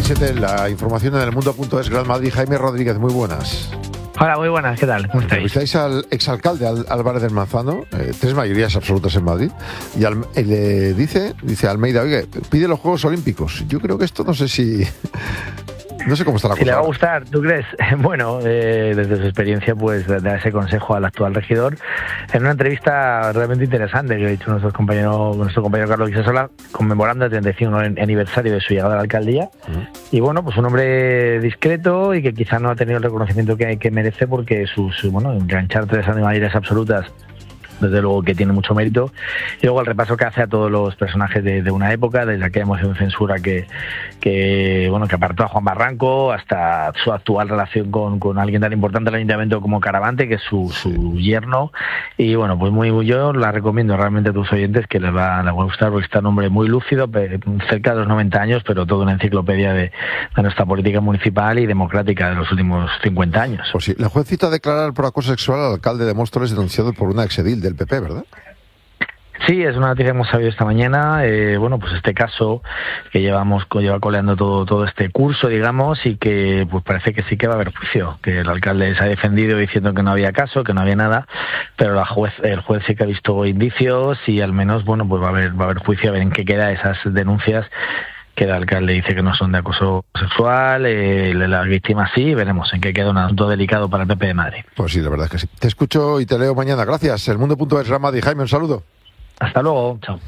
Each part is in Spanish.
7, la información en el mundo.es, Gran Madrid. Jaime Rodríguez, muy buenas. Hola, muy buenas, ¿qué tal? ¿Cómo estáis? Entrevistáis al exalcalde Álvarez del Manzano, 3 mayorías absolutas en Madrid, y le dice Almeida, oye, pide los Juegos Olímpicos. Yo creo que esto no sé si... No sé cómo está la cosa. Si le va a gustar, ¿tú crees? Bueno, desde su experiencia, pues da ese consejo al actual regidor en una entrevista realmente interesante que ha dicho nuestro compañero Carlos Guisasola, conmemorando el 35 aniversario de su llegada a la alcaldía. Y bueno, pues un hombre discreto y que quizá no ha tenido el reconocimiento que merece, porque enganchar 3 mayorías absolutas, desde luego que tiene mucho mérito. Y luego el repaso que hace a todos los personajes de una época, desde aquella moción de censura que apartó a Juan Barranco, hasta su actual relación con alguien tan importante del ayuntamiento como Caravante, que es su yerno. Y bueno, pues yo la recomiendo realmente a tus oyentes, que les va a gustar, porque está un hombre muy lúcido, cerca de los 90 años, pero toda una enciclopedia de nuestra política municipal y democrática de los últimos 50 años. Pues sí, la juez cita a declarar por acoso sexual al alcalde de Móstoles, denunciado por una exedil del PP, ¿verdad? Sí, es una noticia que hemos sabido esta mañana. Pues este caso que lleva coleando todo este curso, digamos, y que pues parece que sí que va a haber juicio, que el alcalde se ha defendido diciendo que no había caso, que no había nada, pero el juez sí que ha visto indicios y al menos, pues va a haber juicio, a ver en qué queda esas denuncias que el alcalde dice que no son de acoso sexual, la víctima sí, veremos en qué queda, un asunto delicado para el PP de Madrid. Pues sí, la verdad es que sí. Te escucho y te leo mañana. Gracias. El Mundo.es, Gran Madrid. Jaime, un saludo. Hasta luego. Chao.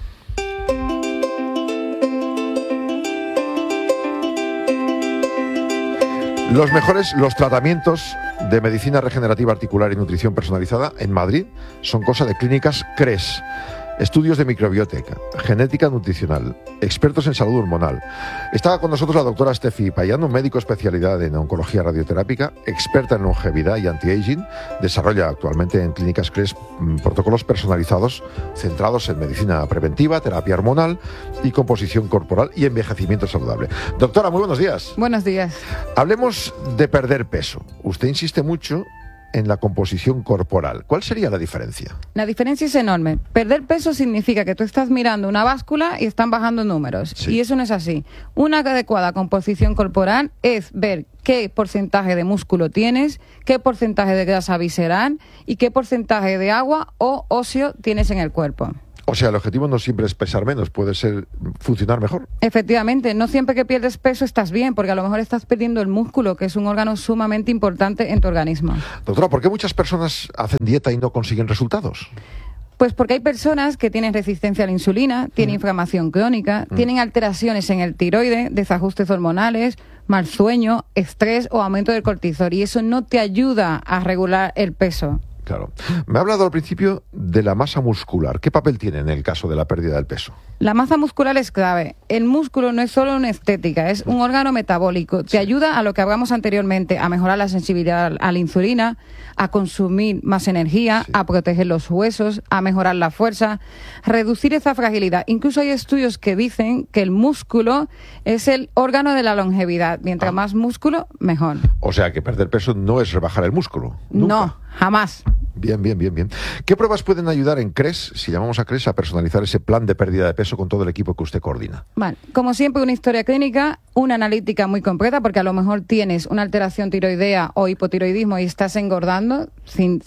Los tratamientos de medicina regenerativa articular y nutrición personalizada en Madrid son cosa de clínicas CRES. Estudios de microbiótica, genética nutricional, expertos en salud hormonal. Estaba con nosotros la doctora Steffi Payano, médico especialidad en oncología radioterápica, experta en longevidad y anti-aging. Desarrolla actualmente en clínicas CRES protocolos personalizados centrados en medicina preventiva, terapia hormonal y composición corporal y envejecimiento saludable. Doctora, muy buenos días. Buenos días. Hablemos de perder peso. Usted insiste mucho en la composición corporal. ¿Cuál sería la diferencia? La diferencia es enorme. Perder peso significa que tú estás mirando una báscula y están bajando números. Sí. Y eso no es así. Una adecuada composición corporal es ver qué porcentaje de músculo tienes, qué porcentaje de grasa visceral y qué porcentaje de agua o óseo tienes en el cuerpo. O sea, el objetivo no siempre es pesar menos, puede ser funcionar mejor. Efectivamente, no siempre que pierdes peso estás bien, porque a lo mejor estás perdiendo el músculo, que es un órgano sumamente importante en tu organismo. Doctora, ¿por qué muchas personas hacen dieta y no consiguen resultados? Pues porque hay personas que tienen resistencia a la insulina, tienen inflamación crónica, tienen alteraciones en el tiroide, desajustes hormonales, mal sueño, estrés o aumento del cortisol, y eso no te ayuda a regular el peso. Claro. Me ha hablado al principio de la masa muscular. ¿Qué papel tiene en el caso de la pérdida del peso? La masa muscular es clave. El músculo no es solo una estética, es un órgano metabólico. Te ayuda a lo que hablamos anteriormente, a mejorar la sensibilidad a la insulina, a consumir más energía, a proteger los huesos, a mejorar la fuerza, reducir esa fragilidad. Incluso hay estudios que dicen que el músculo es el órgano de la longevidad. Mientras más músculo, mejor. O sea, que perder peso no es rebajar el músculo. ¿Nunca? No, jamás. Bien. ¿Qué pruebas pueden ayudar en CRES, si llamamos a CRES, a personalizar ese plan de pérdida de peso con todo el equipo que usted coordina? Vale, como siempre, una historia clínica, una analítica muy completa, porque a lo mejor tienes una alteración tiroidea o hipotiroidismo y estás engordando sin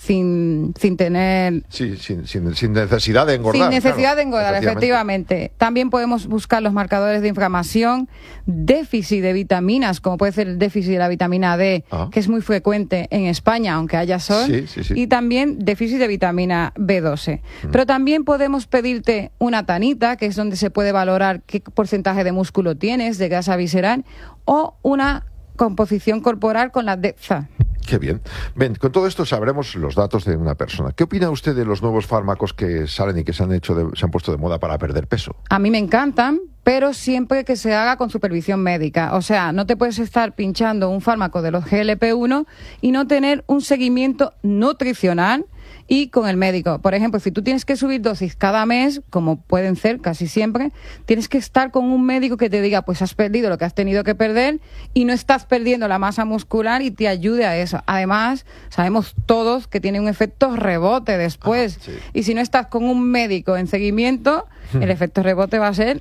tener... Sí, sin necesidad de engordar. Sin necesidad de engordar, efectivamente. También podemos buscar los marcadores de inflamación, déficit de vitaminas, como puede ser el déficit de la vitamina D, que es muy frecuente en España, aunque haya sol, sí. Y también déficit de vitamina B12. Pero también podemos pedirte una tanita, que es donde se puede valorar qué porcentaje de músculo tienes, de grasa visceral, o una composición corporal con la DEXA. Qué bien. Ven, con todo esto sabremos los datos de una persona. ¿Qué opina usted de los nuevos fármacos que salen y que se han puesto de moda para perder peso? A mí me encantan, pero siempre que se haga con supervisión médica. O sea, no te puedes estar pinchando un fármaco de los GLP-1 y no tener un seguimiento nutricional y con el médico. Por ejemplo, si tú tienes que subir dosis cada mes, como pueden ser casi siempre, tienes que estar con un médico que te diga, pues has perdido lo que has tenido que perder y no estás perdiendo la masa muscular y te ayude a eso. Además, sabemos todos que tiene un efecto rebote después. Y si no estás con un médico en seguimiento, el efecto rebote va a ser impresionante.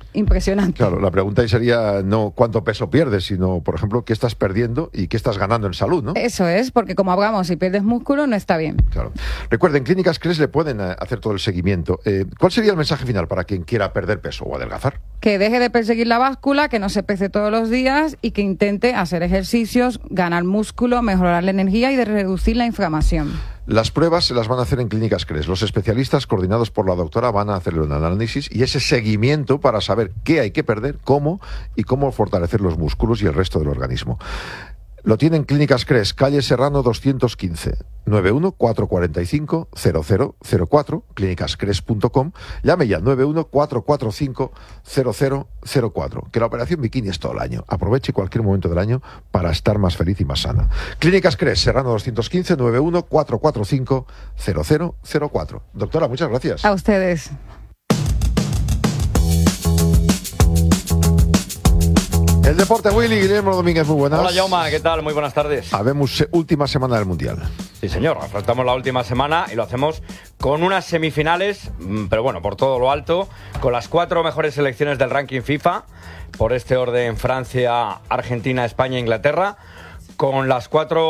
impresionante. Claro, la pregunta ahí sería no cuánto peso pierdes, sino, por ejemplo, qué estás perdiendo y qué estás ganando en salud, ¿no? Eso es, porque como hablamos, si pierdes músculo no está bien. Claro. Recuerden, Clínicas CRES le pueden hacer todo el seguimiento. ¿Cuál sería el mensaje final para quien quiera perder peso o adelgazar? Que deje de perseguir la báscula, que no se pese todos los días y que intente hacer ejercicios, ganar músculo, mejorar la energía y de reducir la inflamación. Las pruebas se las van a hacer en Clínicas CRES. Los especialistas coordinados por la doctora van a hacerle un análisis y ese seguimiento para saber qué hay que perder, cómo y cómo fortalecer los músculos y el resto del organismo. Lo tienen Clínicas CRES, calle Serrano 215, 91 445 0004, clínicascres.com. Llame ya, 91 445 0004. Que la operación bikini es todo el año. Aproveche cualquier momento del año para estar más feliz y más sana. Clínicas CRES, Serrano 215, 91 445 0004. Doctora, muchas gracias. A ustedes. El deporte, Willy. Guillermo Domínguez, muy buenas. Hola, Jaume, ¿qué tal? Muy buenas tardes. Habemos última semana del Mundial. Sí, señor, afrontamos la última semana y lo hacemos con unas semifinales, pero bueno, por todo lo alto, con las 4 mejores selecciones del ranking FIFA, por este orden: Francia, Argentina, España e Inglaterra, con las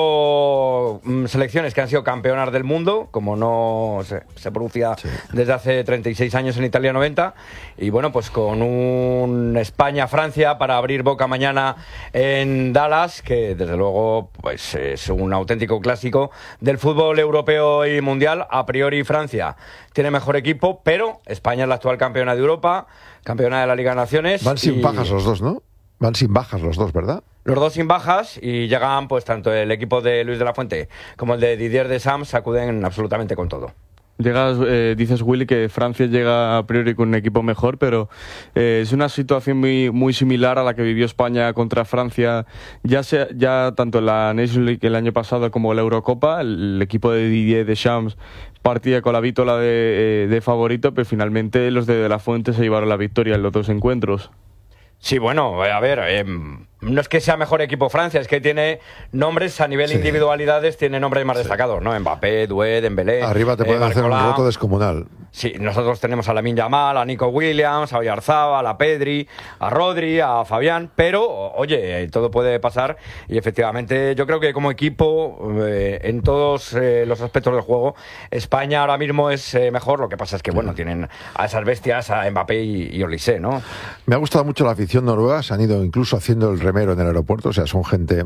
4 selecciones que han sido campeonas del mundo, como no se pronuncia desde hace 36 años en Italia 90, y bueno, pues con un España-Francia para abrir boca mañana en Dallas, que desde luego pues es un auténtico clásico del fútbol europeo y mundial. A priori Francia tiene mejor equipo, pero España es la actual campeona de Europa, campeona de la Liga de Naciones. Van sin bajas los dos, ¿no? Van sin bajas los dos, ¿verdad? Los dos sin bajas, y llegan pues tanto el equipo de Luis de la Fuente como el de Didier Deschamps, sacuden absolutamente con todo. Dices, Willy, que Francia llega a priori con un equipo mejor, pero es una situación muy similar a la que vivió España contra Francia, ya tanto en la Nations League el año pasado como en la Eurocopa. El equipo de Didier Deschamps partía con la vítola de favorito, pero finalmente los de la Fuente se llevaron la victoria en los 2 encuentros. Sí, bueno, a ver, no es que sea mejor equipo Francia, es que tiene nombres a nivel individualidades, tiene nombres más destacados, ¿no? Mbappé, Doué, Dembélé. Arriba te pueden hacer un roto descomunal. Sí, nosotros tenemos a Lamine Yamal, a Nico Williams, a Oyarzabal, a Pedri, a Rodri, a Fabián, pero, oye, todo puede pasar y efectivamente yo creo que como equipo, en todos los aspectos del juego, España ahora mismo es mejor. Lo que pasa es que, bueno, tienen a esas bestias, a Mbappé y Olise, ¿no? Me ha gustado mucho la afición noruega, se han ido incluso haciendo el remero en el aeropuerto, o sea, son gente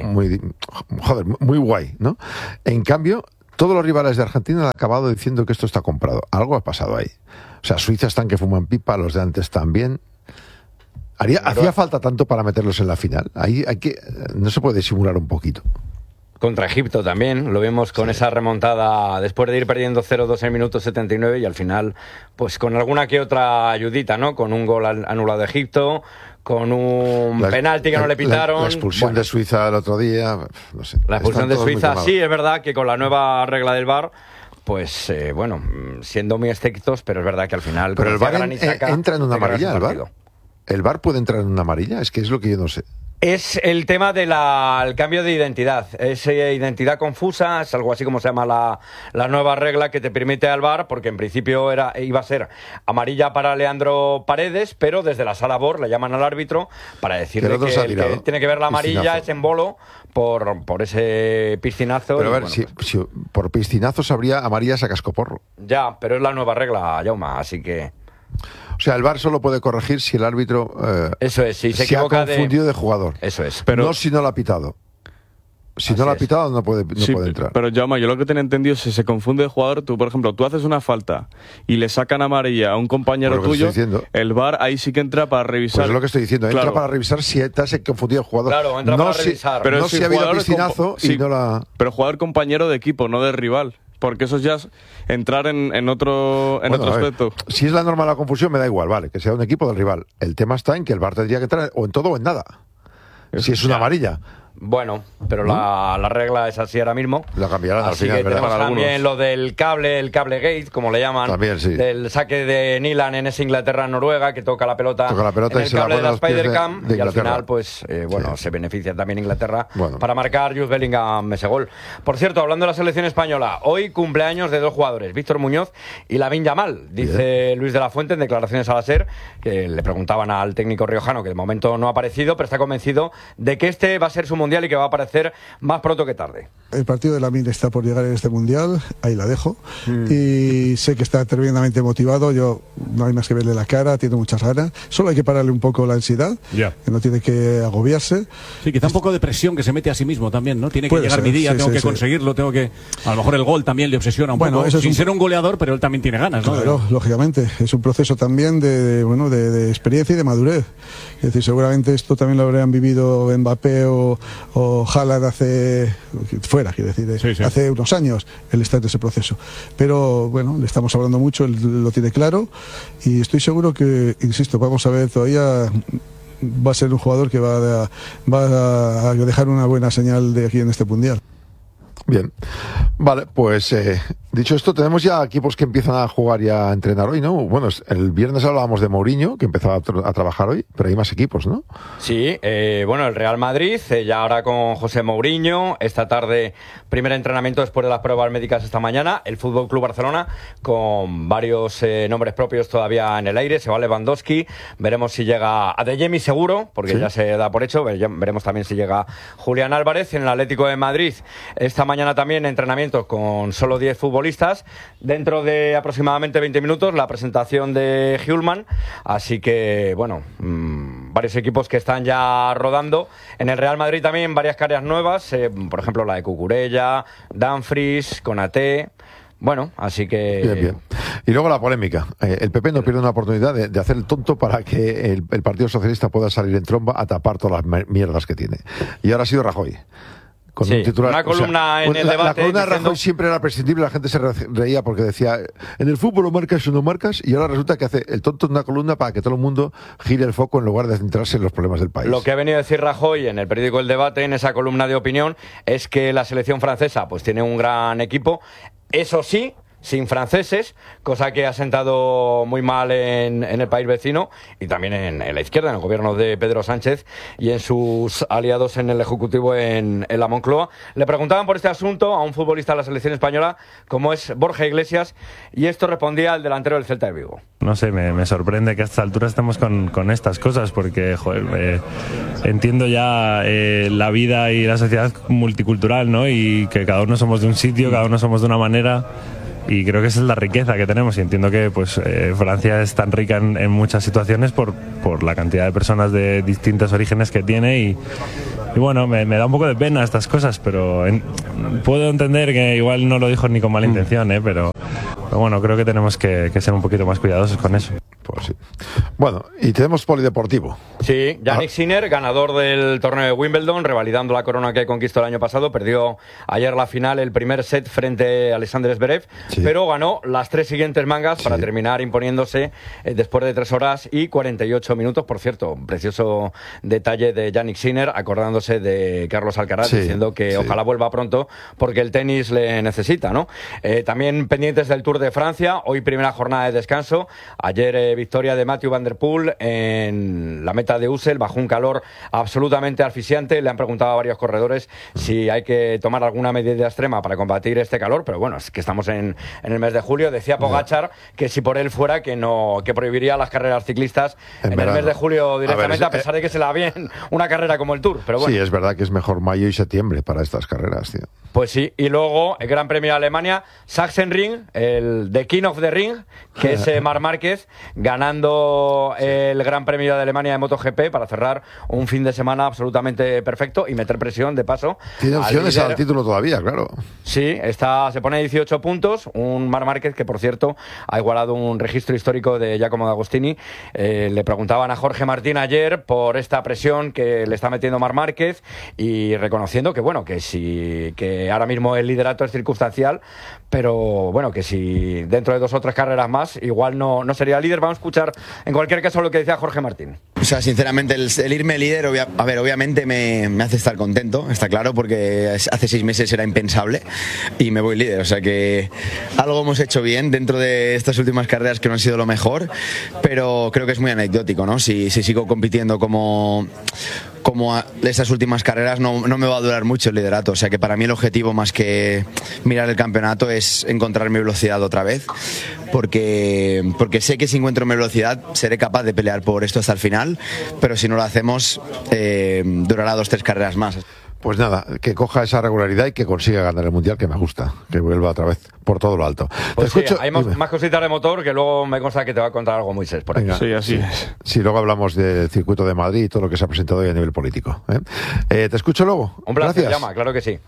muy guay, ¿no? En cambio, todos los rivales de Argentina han acabado diciendo que esto está comprado. Algo ha pasado ahí. O sea, Suiza están que fuman pipa, los de antes también. ¿Hacía falta tanto para meterlos en la final? Ahí no se puede simular un poquito. Contra Egipto también, lo vimos con esa remontada después de ir perdiendo 0-2 en minuto 79 y al final, pues con alguna que otra ayudita, ¿no? Con un gol anulado de Egipto, con un penalti que no le pitaron. La expulsión de Suiza el otro día, no sé. La expulsión de Suiza, sí, es verdad que con la nueva regla del VAR, pues bueno, siendo muy estrictos, pero es verdad que al final... Pero el VAR entra en una amarilla, ¿el VAR? ¿El VAR puede entrar en una amarilla? Es que es lo que yo no sé. Es el tema del cambio de identidad. Es identidad confusa, es algo así como se llama la nueva regla que te permite al VAR, porque en principio iba a ser amarilla para Leandro Paredes, pero desde la sala VAR le llaman al árbitro para decirle que el que tiene que ver la amarilla es en bolo por ese piscinazo. Pero a ver, si por piscinazos habría amarillas a cascoporro. Ya, pero es la nueva regla, Jaume, así que... O sea, el VAR solo puede corregir si el árbitro eso es, si se ha confundido de jugador. Eso es. Pero no si no lo ha pitado. Si no lo ha pitado, no puede entrar. Pero, Jaume, yo lo que tenía entendido es si se confunde de jugador, por ejemplo, tú haces una falta y le sacan amarilla a un compañero tuyo, el VAR ahí sí que entra para revisar. Pues es lo que estoy diciendo, entra para revisar si te has confundido el jugador. Claro, entra para revisar. Pero no si ha habido piscinazo y no la... Pero jugador compañero de equipo, no de rival. Porque eso ya es entrar en otro aspecto. Si es la norma de la confusión, me da igual, vale, que sea un equipo del rival. El tema está en que el VAR tendría que entrar o en todo o en nada. Si es una amarilla. Bueno, pero la regla es así ahora mismo. La cambiarán al Así final, que ¿verdad? tenemos Para también algunos. lo del cable, el cable gate, como le llaman. También, sí. Del saque de Nilan en ese Inglaterra-Noruega, que toca la pelota y en el se la cable pone de a la los pies Spider-Cam. de Y al Inglaterra. final, pues, se beneficia también Inglaterra Bueno. para marcar Jude Bellingham ese gol. Por cierto, hablando de la selección española, hoy cumpleaños de dos jugadores, Víctor Muñoz y Lamine Yamal. Dice Luis de la Fuente en declaraciones a la SER, que le preguntaban al técnico riojano, que de momento no ha aparecido, pero está convencido de que este va a ser su mundial y que va a aparecer más pronto que tarde. El partido de Lamine está por llegar en este mundial, ahí la dejo. Y sé que está tremendamente motivado. Yo no hay más que verle la cara, tiene muchas ganas. Solo hay que pararle un poco la ansiedad, que no tiene que agobiarse. Sí, quizá un poco de presión que se mete a sí mismo también, ¿no? Tiene que Puede llegar ser, mi día, sí, tengo sí, que sí. conseguirlo, tengo que... A lo mejor el gol también le obsesiona un poco, eso es sin ser un goleador, pero él también tiene ganas, ¿no? Claro, lógicamente. Es un proceso también de experiencia y de madurez. Es decir, seguramente esto también lo habrían vivido Mbappé o Haaland hace unos años. Él está en ese proceso. Pero bueno, le estamos hablando mucho, él lo tiene claro y estoy seguro que, insisto, vamos a ver todavía... Va a ser un jugador que va a dejar una buena señal de aquí en este mundial. Bien, vale, pues dicho esto, tenemos ya equipos que empiezan a jugar y a entrenar hoy, ¿no? Bueno, el viernes hablábamos de Mourinho, que empezaba a trabajar hoy, pero hay más equipos, ¿no? Sí, bueno, el Real Madrid, ya ahora con José Mourinho, esta tarde primer entrenamiento después de las pruebas médicas esta mañana, el Fútbol Club Barcelona con varios nombres propios todavía en el aire, se va Lewandowski, veremos si llega Adeyemi seguro, porque ya se da por hecho, veremos también si llega Julián Álvarez. En el Atlético de Madrid esta mañana también entrenamientos con solo 10 futbolistas, dentro de aproximadamente 20 minutos la presentación de Hjulman, así que bueno, varios equipos que están ya rodando. En el Real Madrid también varias caras nuevas, por ejemplo la de Cucurella, Dumfries, Konaté. Bueno, así que... Bien. Y luego la polémica. El PP no pierde una oportunidad de hacer el tonto para que el Partido Socialista pueda salir en tromba a tapar todas las mierdas que tiene. Y ahora ha sido Rajoy. Con un titular, una columna en el debate. La columna de diciendo... Rajoy siempre era prescindible, la gente se reía porque decía, en el fútbol o marcas o no marcas, y ahora resulta que hace el tonto en una columna para que todo el mundo gire el foco en lugar de centrarse en los problemas del país. Lo que ha venido a decir Rajoy en el periódico El Debate, en esa columna de opinión, es que la selección francesa pues tiene un gran equipo, eso sí, sin franceses, cosa que ha sentado muy mal en el país vecino y también en la izquierda, en el gobierno de Pedro Sánchez y en sus aliados en el Ejecutivo en la Moncloa. Le preguntaban por este asunto a un futbolista de la selección española como es Borja Iglesias y esto respondía al delantero del Celta de Vigo. No sé, me sorprende que a estas alturas estemos con estas cosas porque, joder, entiendo ya la vida y la sociedad multicultural, ¿no? Y que cada uno somos de un sitio, cada uno somos de una manera. Y creo que esa es la riqueza que tenemos y entiendo que pues Francia es tan rica en muchas situaciones por la cantidad de personas de distintos orígenes que tiene y bueno, me da un poco de pena estas cosas, pero puedo entender que igual no lo dijo ni con mala intención, pero bueno, creo que tenemos que ser un poquito más cuidadosos con eso. Pues sí. Bueno, y tenemos polideportivo. Sí, Yannick Sinner, ganador del torneo de Wimbledon, revalidando la corona que conquistó el año pasado, perdió ayer la final, el primer set frente a Alexander Zverev, pero ganó las 3 siguientes mangas para terminar imponiéndose después de 3 horas y 48 minutos. Por cierto, un precioso detalle de Yannick Sinner, acordándose de Carlos Alcaraz, diciendo que ojalá vuelva pronto porque el tenis le necesita, ¿no? También pendientes del Tour de Francia, hoy primera jornada de descanso, ayer victoria de Mathieu Van Der Poel en la meta de Ussel bajo un calor absolutamente asfixiante. Le han preguntado a varios corredores si hay que tomar alguna medida extrema para combatir este calor, pero bueno, es que estamos en el mes de julio. Decía Pogačar que si por él fuera que prohibiría las carreras ciclistas en el mes de julio directamente, a pesar de que se la bien una carrera como el Tour, pero bueno. Sí, es verdad que es mejor mayo y septiembre para estas carreras, tío. Pues sí, y luego el Gran Premio de Alemania, Sachsenring, el The King of the Ring, que es Marc Márquez, ganando el Gran Premio de Alemania de MotoGP para cerrar un fin de semana absolutamente perfecto y meter presión de paso. Tiene opciones al título todavía, claro. Sí, se pone 18 puntos, un Marc Márquez que por cierto ha igualado un registro histórico de Giacomo D'Agostini. Le preguntaban a Jorge Martín ayer por esta presión que le está metiendo Marc Márquez y reconociendo que bueno, que ahora mismo el liderato es circunstancial, pero bueno, que si dentro de 2 o 3 carreras más igual no sería líder. Vamos escuchar en cualquier caso lo que decía Jorge Martín. O sea, sinceramente, el irme líder, obviamente me hace estar contento, está claro, porque hace 6 meses era impensable y me voy líder. O sea que algo hemos hecho bien dentro de estas últimas carreras que no han sido lo mejor, pero creo que es muy anecdótico, ¿no? Si sigo compitiendo como estas últimas carreras, no me va a durar mucho el liderato. O sea que para mí el objetivo, más que mirar el campeonato, es encontrar mi velocidad otra vez, porque sé que si encuentro mi velocidad seré capaz de pelear por esto hasta el final, pero si no lo hacemos durará 2-3 carreras más. Pues nada, que coja esa regularidad y que consiga ganar el Mundial, que me gusta, que vuelva otra vez por todo lo alto. Pues sí, hay más cositas de motor, que luego me consta que te va a contar algo Moisés por aquí. Venga, sí, así es. Sí, luego hablamos del circuito de Madrid y todo lo que se ha presentado hoy a nivel político. ¿Te escucho luego? Un placer, Gracias. Llama, claro que sí.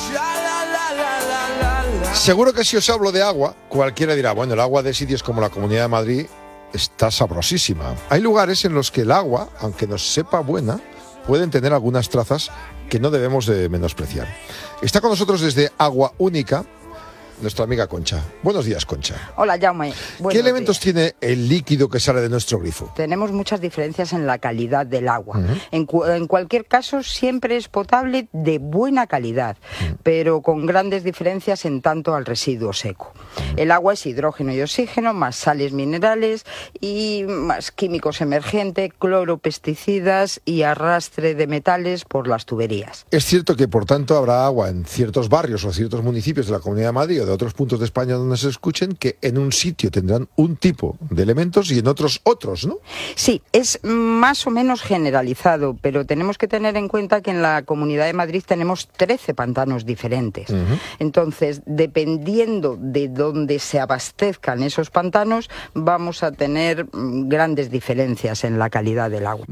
Seguro que si os hablo de agua, cualquiera dirá, bueno, el agua de sitios como la Comunidad de Madrid está sabrosísima. Hay lugares en los que el agua, aunque nos sepa buena, pueden tener algunas trazas que no debemos de menospreciar. Está con nosotros desde Agua Única nuestra amiga Concha. Buenos días, Concha. Hola, Jaume. ¿Qué elementos tiene el líquido que sale de nuestro grifo? Tenemos muchas diferencias en la calidad del agua. En cualquier caso, siempre es potable de buena calidad, pero con grandes diferencias en tanto al residuo seco. El agua es hidrógeno y oxígeno, más sales minerales y más químicos emergentes, cloro, pesticidas y arrastre de metales por las tuberías. Es cierto que, por tanto, habrá agua en ciertos barrios o ciertos municipios de la Comunidad de Madrid o de otros puntos de España donde se escuchen, que en un sitio tendrán un tipo de elementos y en otros, ¿no? Sí, es más o menos generalizado, pero tenemos que tener en cuenta que en la Comunidad de Madrid tenemos 13 pantanos diferentes. Entonces, dependiendo de dónde se abastezcan esos pantanos, vamos a tener grandes diferencias en la calidad del agua.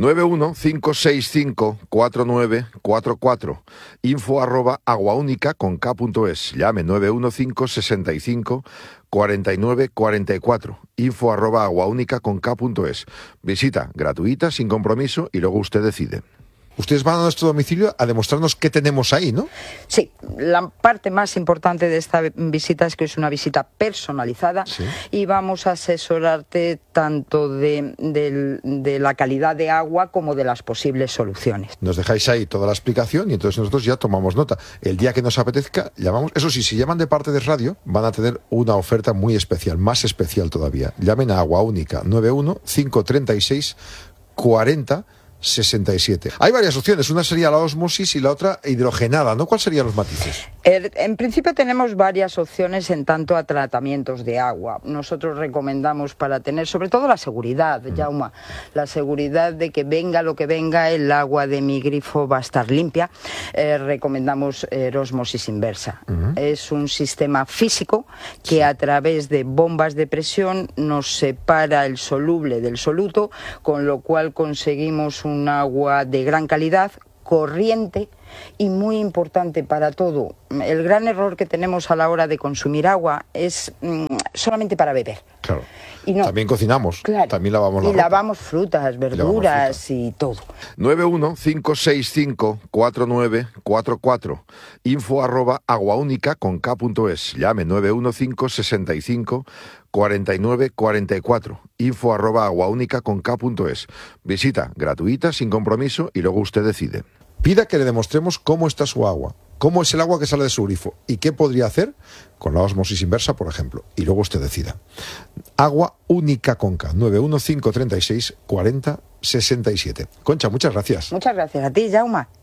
915654944, info@aguaunica.es. Llame 915654944, info@aguaunica.es. Visita gratuita, sin compromiso, y luego usted decide. Ustedes van a nuestro domicilio a demostrarnos qué tenemos ahí, ¿no? Sí, la parte más importante de esta visita es que es una visita personalizada, ¿sí? Y vamos a asesorarte tanto de la calidad de agua como de las posibles soluciones. Nos dejáis ahí toda la explicación y entonces nosotros ya tomamos nota. El día que nos apetezca, llamamos. Eso sí, si llaman de parte de radio, van a tener una oferta muy especial, más especial todavía. Llamen a Agua Única, 915364067. Hay varias opciones, una sería la ósmosis y la otra hidrogenada, ¿no? ¿Cuáles serían los matices? En principio tenemos varias opciones en tanto a tratamientos de agua. Nosotros recomendamos, para tener sobre todo la seguridad, Jaume, la seguridad de que venga lo que venga, el agua de mi grifo va a estar limpia, recomendamos ósmosis inversa. Es un sistema físico que a través de bombas de presión nos separa el soluble del soluto, con lo cual conseguimos un agua de gran calidad, corriente y muy importante para todo. El gran error que tenemos a la hora de consumir agua es solamente para beber. Claro. Y no, también cocinamos, claro, también lavamos la y ropa. lavamos frutas, verduras y todo. 915654944, info@aguaunica.es. Llame 915654944, info@aguaunica.es. Visita gratuita, sin compromiso, y luego usted decide. Pida que le demostremos cómo está su agua, cómo es el agua que sale de su grifo y qué podría hacer con la ósmosis inversa, por ejemplo, y luego usted decida. Agua Única Conca, 915364067. Concha, muchas gracias. Muchas gracias a ti, Jaume.